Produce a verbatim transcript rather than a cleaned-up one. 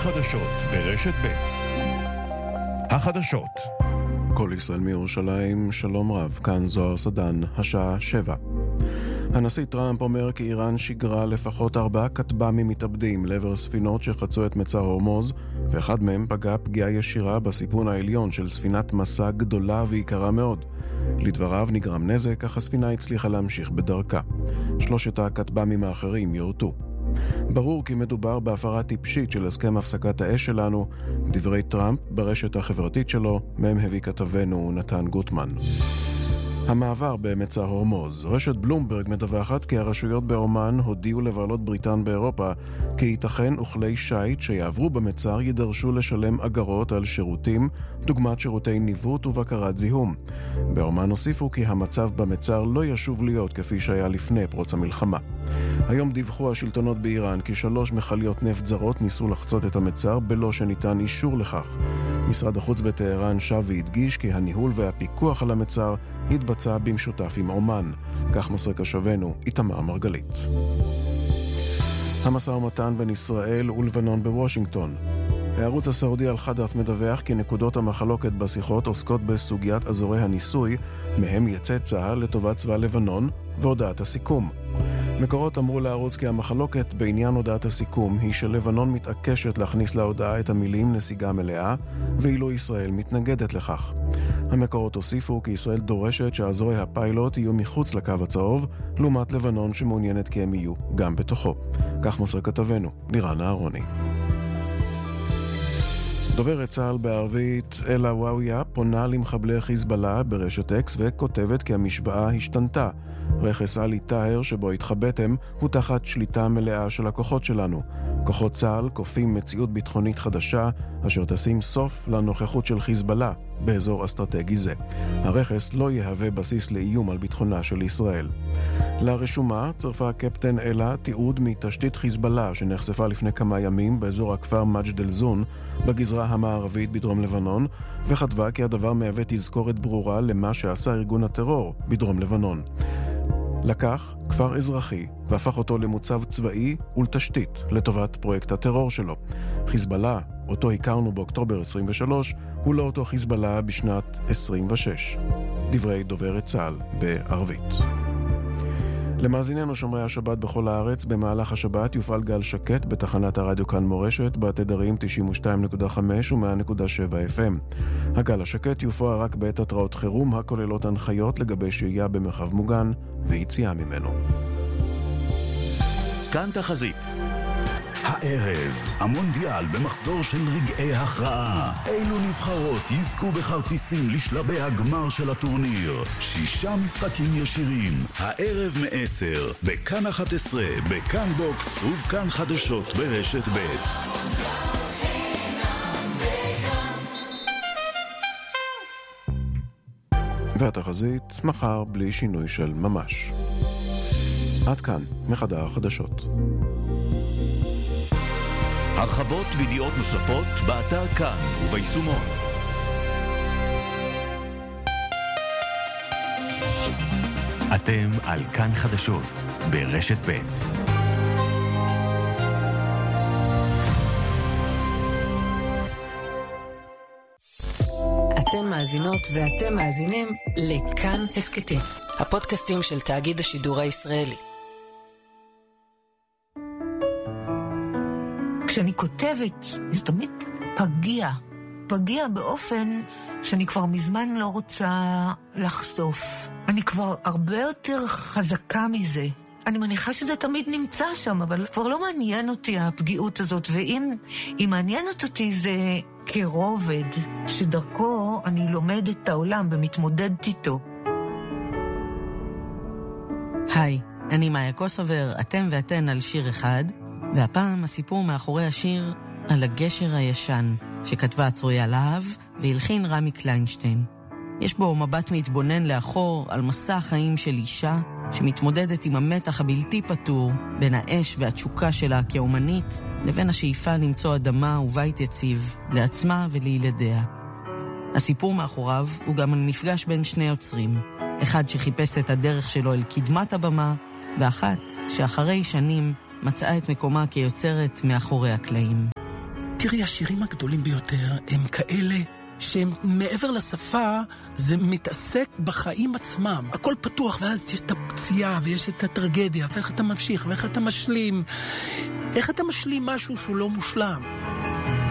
חדשות ברשת ב'. החדשות. כל ישראל מירושלים, שלום רב, כאן זוהר סדן, השעה שבע. הנשיא טראמפ אומר כי איראן שיגרה לפחות ארבעה כטב"מים מתאבדים לעבר ספינות שחצו את מצר הורמוז, ואחד מהם פגע פגיעה ישירה בסיפון העליון של ספינת מסע גדולה ויקרה מאוד. לדבריו נגרם נזק, אך הספינה הצליחה להמשיך בדרכה. שלושת הכטב"מים האחרים יורטו. ברור כי מדובר בהפרה טיפשית של הסכם הפסקת האש שלנו, דברי טראמפ ברשת החברתית שלו, מהם הביא כתבנו נתן גוטמן. המעבר במצר הורמוז. רשת בלומברג מדווחת כי הרשויות באומן הודיעו לבעלות בריטן באירופה כי ייתכן וכלי שייט שיעברו במצר יידרשו לשלם אגרות על שירותים, דוגמת שירותי ניווט ובקרת זיהום. באומן הוסיפו כי המצב במצר לא ישוב להיות כפי שהיה לפני פרוץ המלחמה. היום דיווחו השלטונות באיראן כי שלוש מכליות נפט זרות ניסו לחצות את המצר בלא שניתן אישור לכך. משרד החוץ בטהרן שב והדגיש כי הניהול והפיקוח על המצר התבצע במשותף עם אומן. כך מוסר קשבנו איתמר מרגלית. המשא ומתן בין ישראל ולבנון בוושינגטון. הערוץ הסעודי אל-חדף מדווח כי נקודות המחלוקת בשיחות עוסקות בסוגיית אזורי הניסוי, מהם יצא צה"ל לטובת צבא לבנון והודעת הסיכום. מקורות אמרו לערוץ כי המחלוקת בעניין הודעת הסיכום היא שלבנון מתעקשת להכניס להודעה את המילים נסיגה מלאה, ואילו ישראל מתנגדת לכך. המקורות הוסיפו כי ישראל דורשת שאזורי הפיילוט יהיו מחוץ לקו הצהוב, לעומת לבנון שמעוניינת כי הם יהיו גם בתוכו. כך מוסר כתבנו, לירן אהרוני. דוברת צה"ל בערבית אלה וואויה פונה למחבלי חיזבאללה ברשת אקס וכותבת כי המשוואה השתנתה. רכס עלי טאהר שבו התחבאתם הוא תחת שליטה מלאה של הכוחות שלנו. כוחות צה"ל כופים מציאות ביטחונית חדשה אשר תשים סוף לנוכחות של חיזבאללה באזור אסטרטגי זה. הרכס לא יהווה בסיס לאיום על ביטחונה של ישראל. לרשומה צרפה קפטן אלה תיעוד מתשתית חיזבאללה שנחשפה לפני כמה ימים באזור הכפר מג'ד אל-זון בגזרה המערבית בדרום לבנון, וכתבה כי הדבר מהווה תזכורת ברורה למה שעשה ארגון הטרור בדרום לבנון. לקח כפר אזרחי והפך אותו למוצב צבאי ולתשתית לטובת פרויקט הטרור שלו. חיזבאללה, אותו הכרנו באוקטובר עשרים ושלוש, הוא לא אותו חיזבאללה בשנת עשרים ושש. דברי דוברת צה"ל בערבית. למאזיננו שומרי השבת בכל הארץ, במהלך השבת יופעל גל שקט בתחנת הרדיו כאן מורשת בתדרים תשעים ושתיים נקודה חמש ו-מאה נקודה שבע אף אם. הגל השקט יופעל רק בעת התראות חירום הכוללות הנחיות לגבי שהייה במרחב מוגן ויציאה ממנו. כאן תחזית. הערב, המונדיאל במחזור של רגעי הכרעה. אילו נבחרות יזכו בכרטיסים לשלבי הגמר של הטורניר? שישה משחקים ישירים, הערב מעשר, בכאן אחת עשרה, בכאן בוקס ובכאן חדשות ברשת ב'. והתחזית מחר בלי שינוי של ממש. עד כאן מחדר החדשות. הרחבות וידיעות נוספות באתר כאן וביישומון. אתם על כאן חדשות ברשת ב'. אתם מאזינות ואתם מאזינים לכאן הסקטים, הפודקאסטים של תאגיד השידור הישראלי. כשאני כותבת, זה תמיד פגיע, פגיע באופן שאני כבר מזמן לא רוצה לחשוף. אני כבר הרבה יותר חזקה מזה. אני מניחה שזה תמיד נמצא שם, אבל כבר לא מעניין אותי הפגיעות הזאת, ואם היא מעניינת אותי זה כרובד, שדרכו אני לומדת את העולם ומתמודדת איתו. היי, אני מאיה קוסובר, אתם ואתן על שיר אחד, והפעם הסיפור מאחורי השיר על הגשר הישן, שכתבה צרויה להב והלחין רמי קליינשטיין. יש בו מבט מתבונן לאחור על מסע החיים של אישה שמתמודדת עם המתח הבלתי פתור בין האש והתשוקה שלה כאומנית לבין השאיפה למצוא אדמה ובית יציב לעצמה ולילדיה. הסיפור מאחוריו הוא גם על מפגש בין שני יוצרים, אחד שחיפש את הדרך שלו אל קדמת הבמה, ואחת שאחרי שנים מצאה את מקומה כיוצרת מאחורי הקלעים. תראי, השירים הגדולים ביותר הם כאלה שהם מעבר לשפה, זה מתעסק בחיים עצמם. הכל פתוח, ואז יש את הפציעה ויש את הטרגדיה, ואיך אתה ממשיך, ואיך אתה משלים. איך אתה משלים משהו שהוא לא מושלם?